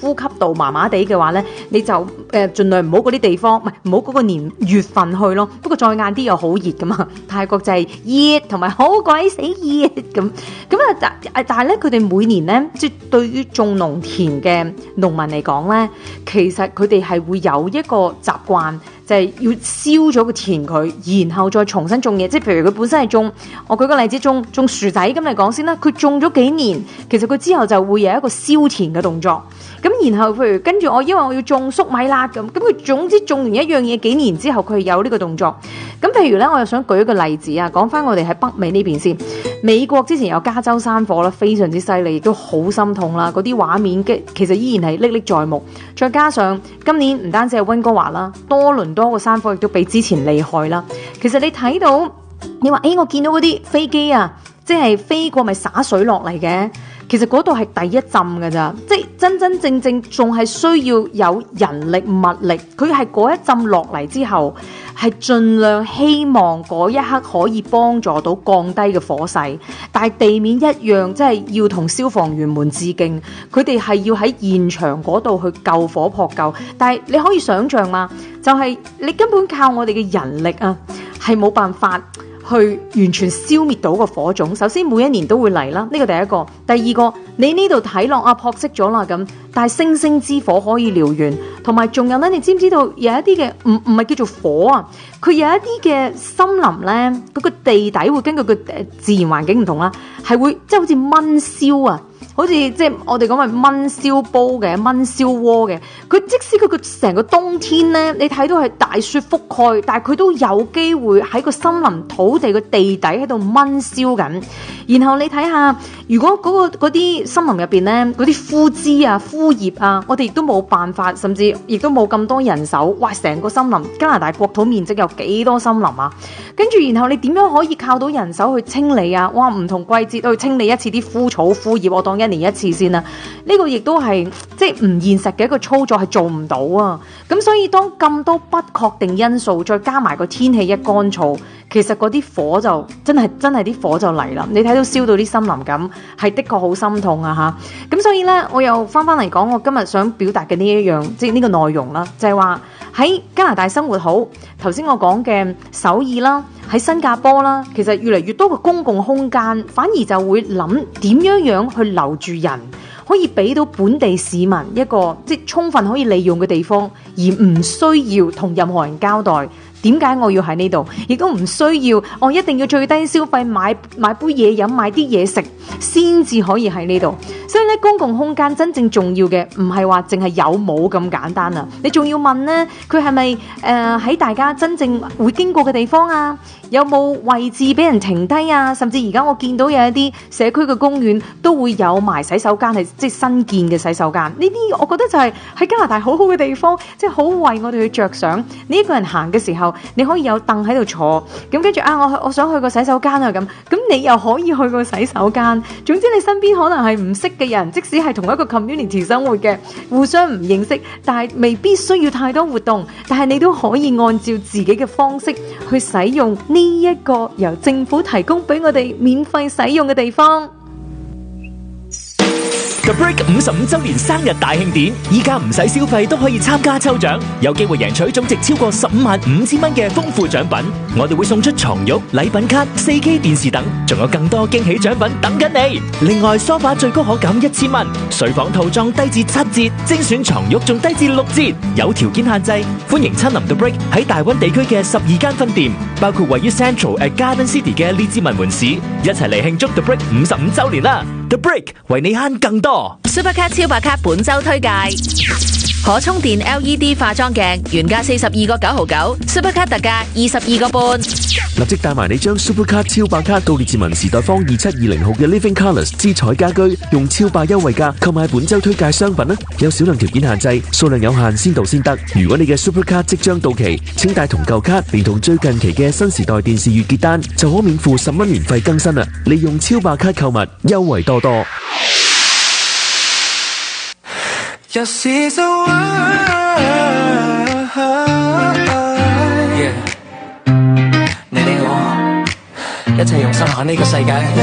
呼吸道麻麻地嘅話咧，你就盡量唔好嗰啲地方，唔好嗰個年月份去咯。不過再晏啲又好熱噶嘛，泰國就係熱同埋好鬼死熱咁啊！但係咧，佢哋每年咧，即係對於種農田嘅農民嚟講咧，其實佢哋係會有一個習慣。就係要燒咗個田佢，然後再重新種嘢。即係譬如佢本身係種，我舉個例子，種薯仔咁嚟講先啦。佢種咗幾年，其實佢之後就會有一個燒田嘅動作。咁然後譬如跟住因為我要種粟米啦咁佢總之種完一樣嘢幾年之後，佢有呢個動作。咁譬如咧，我又想舉一個例子啊，講翻我哋喺北美呢邊先。美國之前有加州山火啦，非常之犀利，亦都好心痛啦。嗰啲畫面其實依然係歷歷在目。再加上今年唔單止係溫哥華啦，多倫多個山火亦都比之前厲害啦。其實你睇到，你話我見到嗰啲飛機啊，即係飛過咪灑水落嚟嘅。其實嗰度係第一浸㗎咋，即係真真正正仲係需要有人力物力。佢係嗰一浸落嚟之後，係盡量希望嗰一刻可以幫助到降低嘅火勢，但係地面一樣，即係要同消防員們致敬。佢哋係要喺現場嗰度去救火撲救，但係你可以想象嘛，就係你根本靠我哋嘅人力啊，係冇辦法去完全消滅到個火種。首先每一年都會嚟啦，呢個第一個。第二個，你呢度睇落撲熄咗啦咁，但係星星之火可以燎原。同埋仲有咧，你知唔知道有一啲嘅唔係叫做火啊？佢有一啲嘅森林咧，嗰個地底會根據個自然環境唔同啦，係會即係好似燜燒啊！好似即係我哋講係燜燒煲嘅、燜燒鍋嘅，佢即使佢個成個冬天咧，你睇到係大雪覆蓋，但係佢都有機會喺個森林土地個地底喺度燜燒緊。然後你睇下，如果嗰啲森林入邊咧，嗰啲枯枝啊、枯葉啊，我哋亦都冇辦法，甚至亦都冇咁多人手。哇！成個森林，加拿大國土面積有幾多森林啊？跟住然後你點樣可以靠到人手去清理啊？哇！唔同季節去清理一次啲枯草枯葉，我當一年一次先啦。呢個亦都係即係唔現實嘅一個操作，係做唔到啊。咁所以當咁多不確定因素，再加埋個天氣一乾燥，其實嗰啲火就真係啲火就嚟啦。你睇到燒到啲森林咁，係的確好心痛啊嚇。咁所以呢，我又翻嚟講，我今日想表達嘅呢一樣，即係呢個內容啦，就係話喺加拿大生活好。頭先我講嘅首爾啦，喺新加坡啦，其實越嚟越多嘅公共空間，反而就會諗點樣去留住人，可以俾到本地市民一個即係充分可以利用嘅地方，而唔需要同任何人交代。點解我要喺呢度？亦都唔需要我一定要最低消費買杯嘢飲，買啲嘢食先至可以喺呢度。所以咧，公共空間真正重要嘅唔係話淨係有冇咁簡單啊！你仲要問呢，佢係咪喺大家真正會經過嘅地方啊？有冇位置俾人停低啊？甚至而家我見到有一啲社區嘅公園都會有埋洗手間，係即係新建嘅洗手間。呢啲我覺得就係喺加拿大好好嘅地方，即係好為我哋去着想。你一個人行嘅時候，你可以有凳喺度坐，咁跟住我想去個洗手間啊咁你又可以去個洗手間。總之你身邊可能係唔識嘅人，即使係同一個 community 生活嘅，互相唔認識，但係未必需要太多活動，但係你都可以按照自己嘅方式去使用呢一個由政府提供俾我哋免費使用嘅地方。 The Break 55周年生日大慶典，依家唔使消費都可以參加抽獎，有機會贏取總值超過155000蚊嘅豐富獎品。我哋會送出床褥、禮品卡、4K 電視等，仲有更多驚喜獎品等緊你。另外，梳化最高可減1000蚊，睡房套裝低至7折，精選床褥仲低至6折，有條件限制。歡迎親臨 The Break 喺大溫地區嘅12間分店，包括位於 Central at Garden City 嘅列治文門市，一齊嚟慶祝 The Break 55周年啦！ The Break 為你慳更多。 Supercard 超白卡本周推介，可充電 LED 化妝鏡原價42.99， Supercard 特價22.5。 立即帶埋你將 Supercard 超白卡到列治文時代坊2720號嘅 Living Colours 之彩家居，用超霸優惠價購買本周推介商品啦！有少量條件限制，數量有限，先到先得。如果你嘅 Supercard 即將到期，請帶同舊卡，連同最近期嘅新時代電視月結單，就可免付10蚊年費更新啦！利用超白卡購物，優惠多多。 Just is a word, yeah. 你我一齊用心行呢個世界。